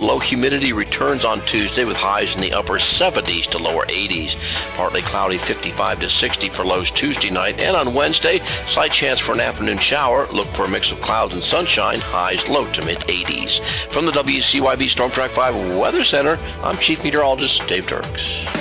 Low humidity returns on Tuesday with highs in the upper 70s to lower 80s. Partly cloudy, 55 to 60 for lows Tuesday night. And on Wednesday, slight chance for an afternoon shower. Look for a mix of clouds and sunshine. Highs low to mid 80s. From the WCYB Storm Track 5 Weather Center, I'm Chief Meteorologist Dave Turks.